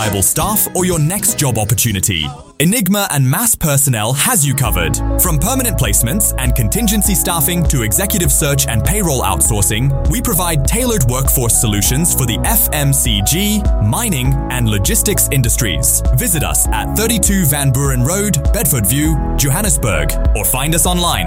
reliable staff, or your next job opportunity, Enigma and Mass Personnel has you covered. From permanent placements and contingency staffing to executive search and payroll outsourcing, we provide tailored workforce solutions for the FMCG, mining, and logistics industries. Visit us at 32 Van Buren Road, Bedford View, Johannesburg, or find us online,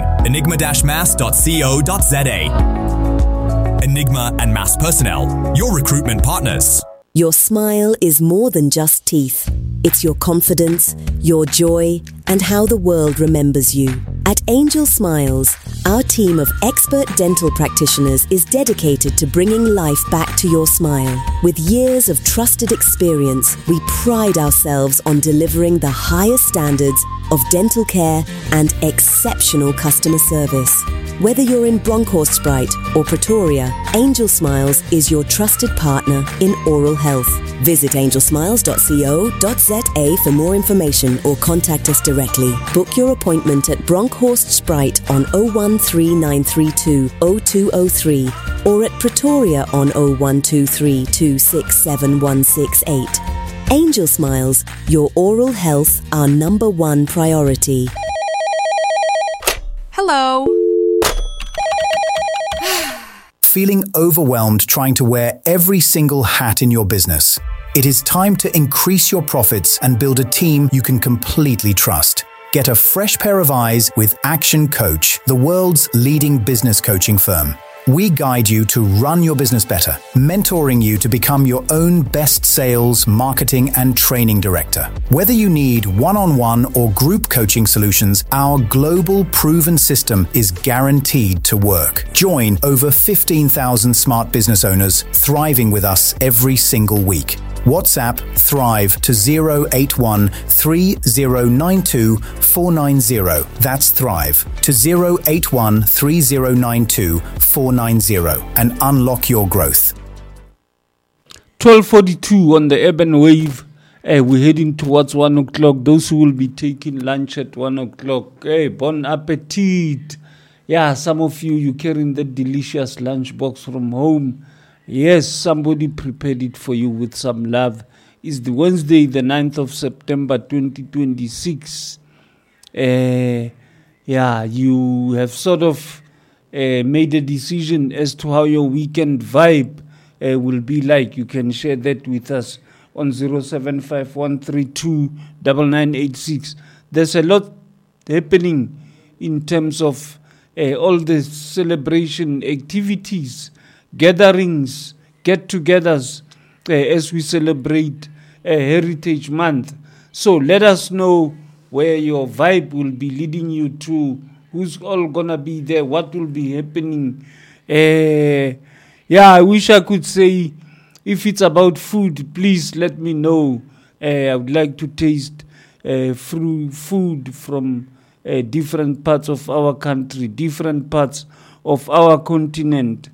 enigma-mass.co.za. Enigma and Mass Personnel, your recruitment partners. Your smile is more than just teeth. It's your confidence, your joy, and how the world remembers you. At Angel Smiles, our team of expert dental practitioners is dedicated to bringing life back to your smile. With years of trusted experience, we pride ourselves on delivering the highest standards of dental care and exceptional customer service. Whether you're in Bronkhorstspruit or Pretoria, Angel Smiles is your trusted partner in oral health. Visit angelsmiles.co.za for more information or contact us directly. Book your appointment at Bronkhorstspruit on 013932 0203 or at Pretoria on 0123 267 168. Angel Smiles, your oral health, our number one priority. Hello. Feeling overwhelmed trying to wear every single hat in your business? It is time to increase your profits and build a team you can completely trust. Get a fresh pair of eyes with Action Coach, the world's leading business coaching firm. We guide you to run your business better, mentoring you to become your own best sales, marketing, and training director. Whether you need one-on-one or group coaching solutions, our global proven system is guaranteed to work. Join over 15,000 smart business owners thriving with us every single week. WhatsApp Thrive to 081 3092 490. That's Thrive to 081 3092 490 and unlock your growth. 12:42 on the urban wave. We're heading towards 1 o'clock. Those who will be taking lunch at 1 o'clock, bon appetit. Yeah, some of you carrying the delicious lunch box from home. Yes, somebody prepared it for you with some love. It's the Wednesday, the 9th of September, 2026. You have sort of made a decision as to how your weekend vibe will be like. You can share that with us on 0751329986. There's a lot happening in terms of all the celebration activities, gatherings, get-togethers as we celebrate Heritage Month. So let us know where your vibe will be leading you to, who's all gonna be there, what will be happening. I wish I could say if it's about food, please let me know. I would like to taste food from different parts of our country, different parts of our continent.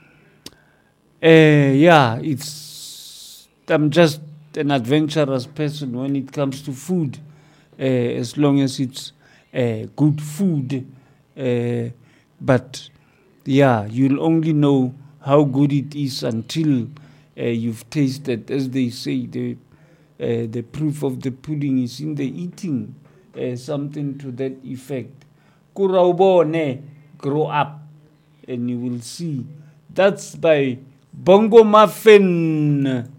I'm just an adventurous person when it comes to food, as long as it's good food. But you'll only know how good it is until you've tasted. As they say, the proof of the pudding is in the eating. Something to that effect. Kuraubone, grow up, and you will see. That's by Bongo Muffin.